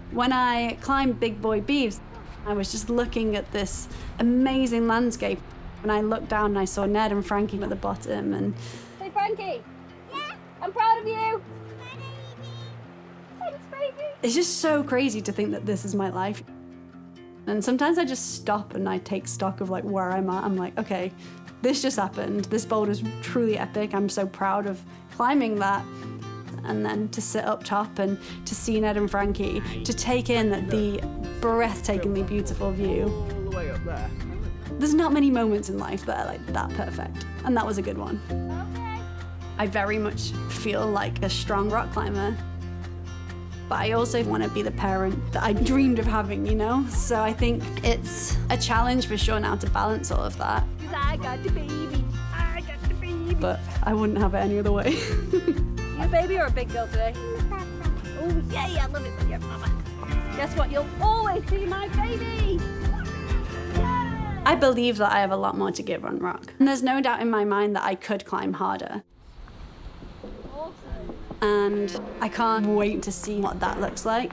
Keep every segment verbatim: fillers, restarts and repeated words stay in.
When I climbed Big Boy Beeves, I was just looking at this amazing landscape. When I looked down and I saw Ned and Frankie at the bottom and... Hey, Frankie! Yeah? I'm proud of you! Thanks, baby! It's just so crazy to think that this is my life. And sometimes I just stop and I take stock of like where I'm at. I'm like, okay, this just happened. This boulder's truly epic. I'm so proud of climbing that. And then to sit up top and to see Ned and Frankie, to take in the breathtakingly beautiful view. All the way up there. There's not many moments in life that are like that perfect, and that was a good one. Okay. I very much feel like a strong rock climber, but I also want to be the parent that I dreamed of having, you know? So I think it's a challenge for sure now to balance all of that. Cause I got the baby, I got the baby. But I wouldn't have it any other way. You a baby or a big girl today? Oh, yeah, I love it when you're mama. Guess what? You'll always be my baby. Yeah. I believe that I have a lot more to give on rock. And there's no doubt in my mind that I could climb harder. Awesome. And I can't wait to see what that looks like.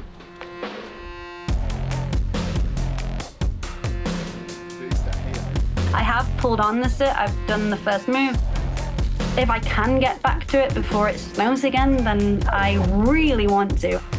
I have pulled on the sit, I've done the first move. If I can get back to it before it snows again, then I really want to.